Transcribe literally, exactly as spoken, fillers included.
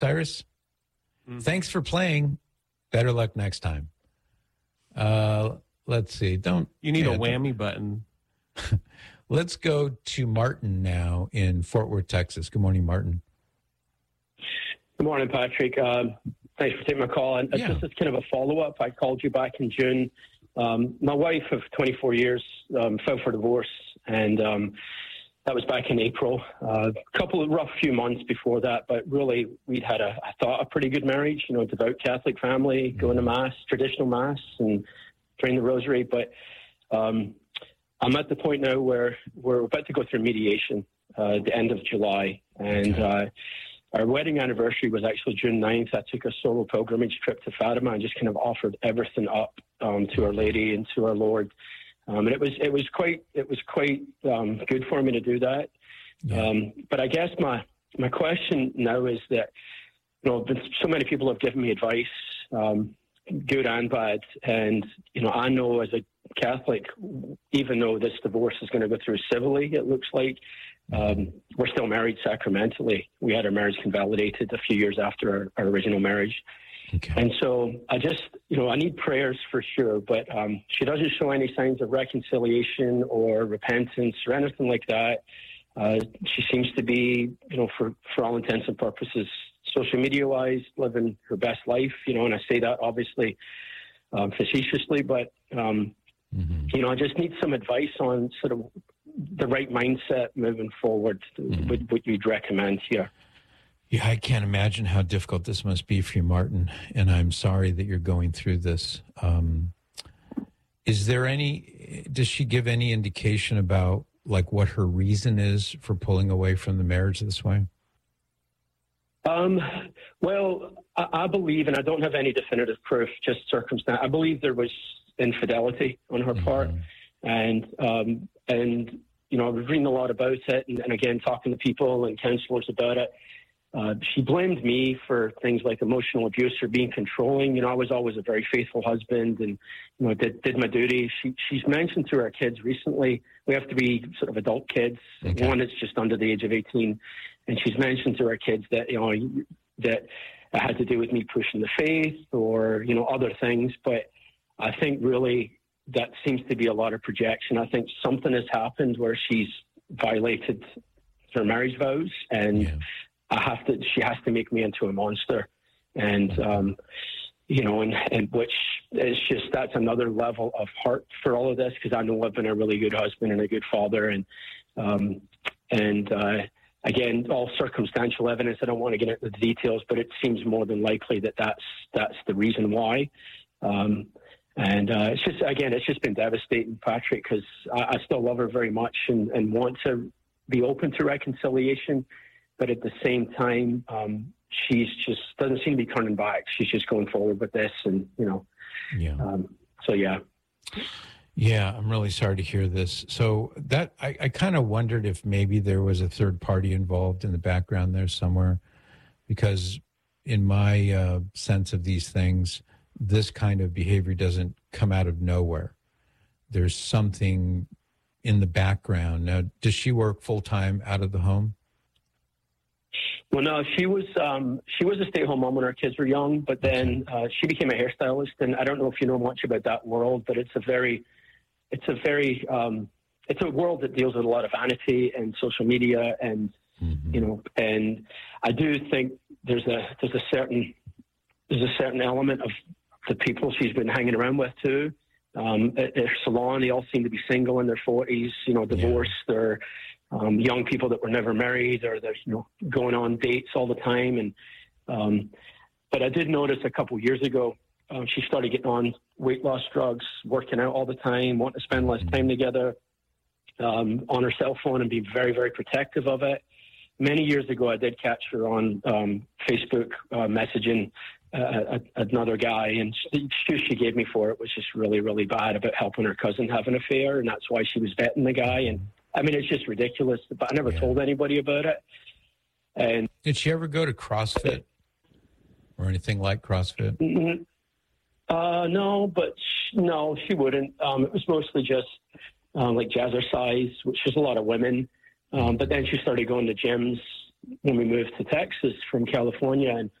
Cyrus. Mm-hmm. Thanks for playing. Better luck next time. Uh, let's see. Don't you need yeah, a whammy button? Let's go to Martin now in Fort Worth, Texas. Good morning, Martin. Good morning, Patrick. Um, thanks for taking my call. And yeah. This is kind of a follow-up. I called you back in June. Um, my wife of twenty-four years um, filed for divorce, and um, that was back in April. A uh, couple of rough few months before that, but really we'd had, a, I thought, a pretty good marriage, you know, devout Catholic family, going to Mass, traditional Mass, and praying the rosary. But um, I'm at the point now where we're about to go through mediation uh, at the end of July, and uh, our wedding anniversary was actually June ninth. I took a solo pilgrimage trip to Fatima and just kind of offered everything up um, to Our Lady and to our Lord. Um, and it was it was quite it was quite um, good for me to do that. Yeah. Um, but I guess my my question now is that, you know, so many people have given me advice, um, good and bad, and you know, I know as a Catholic, even though this divorce is going to go through civilly, it looks like um, we're still married sacramentally. We had our marriage convalidated a few years after our, our original marriage. Okay. And so I just, you know, I need prayers for sure, but um, she doesn't show any signs of reconciliation or repentance or anything like that. Uh, she seems to be, you know, for, for all intents and purposes, social media-wise, living her best life, you know, and I say that obviously um, facetiously, but, um, mm-hmm. you know, I just need some advice on sort of the right mindset moving forward. Mm-hmm. What, what you'd recommend here. Yeah, I can't imagine how difficult this must be for you, Martin, and I'm sorry that you're going through this. Um, is there any, does she give any indication about, like, what her reason is for pulling away from the marriage this way? Um, well, I, I believe, and I don't have any definitive proof, just circumstance, I believe there was infidelity on her mm-hmm. part, and, um, and, you know, I was reading a lot about it, and, and again, talking to people and counselors about it. Uh, she blamed me for things like emotional abuse or being controlling. You know, I was always a very faithful husband and, you know, did, did my duty. She, she's mentioned to our kids recently, we have to be sort of adult kids. Okay. One is just under the age of eighteen. And she's mentioned to our kids that, you know, that it had to do with me pushing the faith or, you know, other things. But I think really that seems to be a lot of projection. I think something has happened where she's violated her marriage vows and yeah. I have to, she has to make me into a monster. And, um, you know, and, and which is just, that's another level of heart for all of this. Cause I know I've been a really good husband and a good father. And, um, and, uh, again, all circumstantial evidence. I don't want to get into the details, but it seems more than likely that that's, that's the reason why. Um, and, uh, it's just, again, it's just been devastating, Patrick, cause I, I still love her very much and, and want to be open to reconciliation. But at the same time, um, she's just doesn't seem to be turning back. She's just going forward with this, and you know, yeah. Um, so yeah, yeah. I'm really sorry to hear this. So that I, I kind of wondered if maybe there was a third party involved in the background there somewhere, because in my uh, sense of these things, this kind of behavior doesn't come out of nowhere. There's something in the background. Now, does she work full time out of the home? Well, no, she was um, she was a stay-at-home mom when our kids were young, but then uh, she became a hairstylist, and I don't know if you know much about that world, but it's a very, it's a very, um, it's a world that deals with a lot of vanity and social media, and mm-hmm. you know, and I do think there's a there's a certain there's a certain element of the people she's been hanging around with too. Um, at their salon, they all seem to be single in their forties, you know, divorced, yeah. or Um, young people that were never married, or they're, you know, going on dates all the time. And, um, but I did notice a couple of years ago, um, she started getting on weight loss drugs, working out all the time, wanting to spend less time together, um, on her cell phone and be very, very protective of it. Many years ago, I did catch her on, um, Facebook, uh, messaging, uh, another guy, and the excuse she gave me for it was just really, really bad about helping her cousin have an affair. And that's why she was vetting the guy. And, I mean, it's just ridiculous, but I never yeah. told anybody about it. And did she ever go to CrossFit or anything like CrossFit? Mm-hmm. Uh, no, but sh- no, she wouldn't. Um, it was mostly just um, like jazzercise, which is a lot of women. Um, but then she started going to gyms when we moved to Texas from California, and